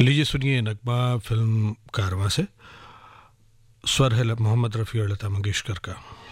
लीजिए सुनिए नगमा फिल्म कारवां से, स्वर है मोहम्मद रफ़ी और लता मंगेशकर का।